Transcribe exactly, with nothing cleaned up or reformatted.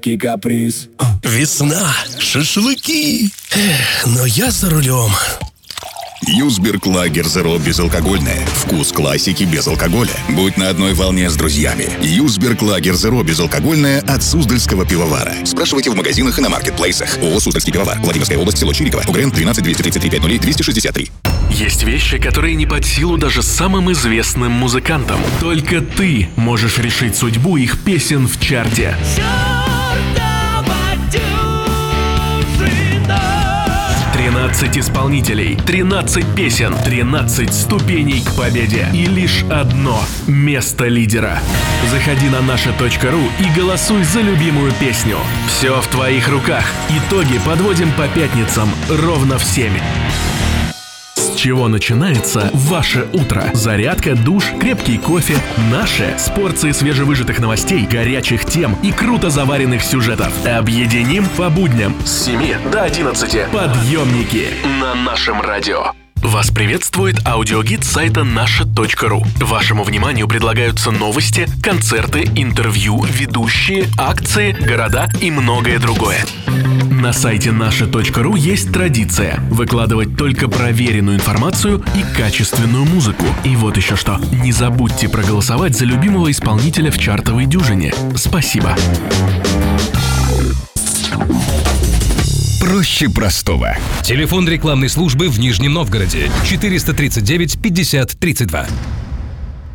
Каприз. Весна, шашлыки. Эх, но я за рулем. Юсберг Лагер Зеро безалкогольное. Вкус классики без алкоголя. Будь на одной волне с друзьями. Юсберг Лагер Зеро безалкогольное от Суздальского пивовара. Спрашивайте в магазинах и на маркетплейсах. ООО «Суздальский пивовар». Владимирская область, село Чириково. УГРН тринадцать двести тридцать три пять ноль двести шестьдесят три. Есть вещи, которые не под силу даже самым известным музыкантам. Только ты можешь решить судьбу их песен в чарте. тринадцать исполнителей, тринадцать песен, тринадцать ступеней к победе и лишь одно место лидера. Заходи на наша точка ру и голосуй за любимую песню. Все в твоих руках. Итоги подводим по пятницам ровно в семь. С чего начинается ваше утро? Зарядка, душ, крепкий кофе. Наше с порцией свежевыжатых новостей, горячих тем и круто заваренных сюжетов. Объединим по будням с семи до одиннадцати. Подъемники на нашем радио. Вас приветствует аудиогид сайта наша точка ру. Вашему вниманию предлагаются новости, концерты, интервью, ведущие, акции, города и многое другое. На сайте наша точка ру есть традиция выкладывать только проверенную информацию и качественную музыку. И вот еще что. Не забудьте проголосовать за любимого исполнителя в чартовой дюжине. Спасибо. Проще простого. Телефон рекламной службы в Нижнем Новгороде четыреста тридцать девять пятьдесят тридцать два.